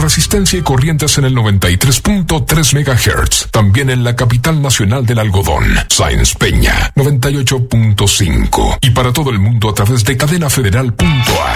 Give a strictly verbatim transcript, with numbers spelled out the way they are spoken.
resistencia y corrientes en el noventa y tres punto tres megahertz. También en la capital nacional del algodón, Sáenz Peña, noventa y ocho punto cinco. Y para todo el mundo a través de cadena federal punto a.